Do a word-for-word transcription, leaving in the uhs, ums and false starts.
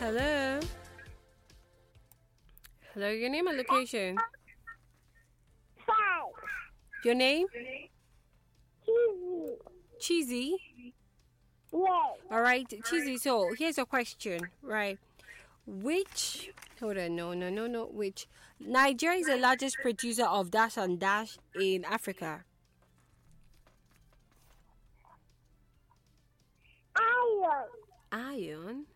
Hello. Hello, your name and location. Five. Your name? Cheesy. Cheesy. Yes. All right, Cheesy. So here's a question, right? Which, hold on, no, no, no, no, which, Nigeria is the largest producer of dash and dash in Africa. Iron. Iron?